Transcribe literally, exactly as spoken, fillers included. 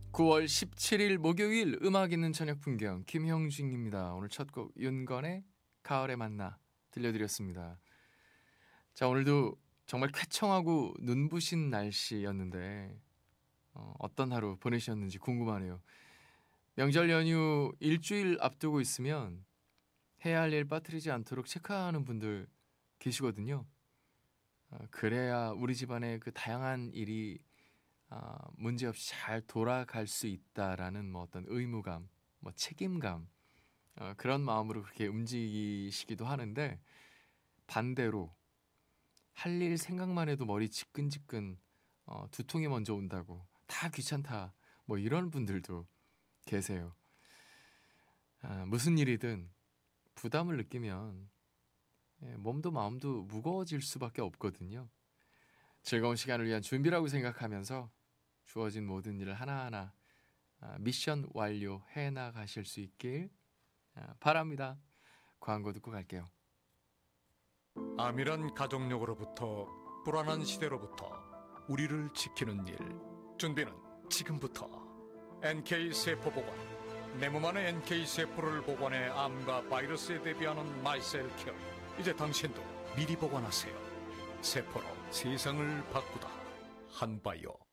구월 십칠일 목요일 음악 있는 저녁 풍경 김형중입니다. 오늘 첫 곡 윤건의 가을에 만나 들려드렸습니다. 자, 오늘도 정말 쾌청하고 눈부신 날씨였는데 어, 어떤 하루 보내셨는지 궁금하네요. 명절 연휴 일주일 앞두고 있으면 해야 할 일 빠뜨리지 않도록 체크하는 분들 계시거든요. 어, 그래야 우리 집안의 그 다양한 일이 아, 문제없이 잘 돌아갈 수 있다라는 뭐 어떤 의무감, 뭐 책임감 어, 그런 마음으로 그렇게 움직이시기도 하는데 반대로 할 일 생각만 해도 머리 지끈지끈 어, 두통이 먼저 온다고 다 귀찮다 뭐 이런 분들도 계세요. 아, 무슨 일이든 부담을 느끼면 예, 몸도 마음도 무거워질 수밖에 없거든요. 즐거운 시간을 위한 준비라고 생각하면서 주어진 모든 일을 하나하나 아, 미션 완료해 나가실 수 있길 아, 바랍니다. 광고 듣고 갈게요. 암이란 가족력으로부터 불안한 시대로부터 우리를 지키는 일. 준비는 지금부터. 엔케이 세포보관. 내 몸 안의 엔케이 세포를 보관해 암과 바이러스에 대비하는 마이셀 케어. 이제 당신도 미리 보관하세요. 세포로 세상을 바꾸다. 한바이오.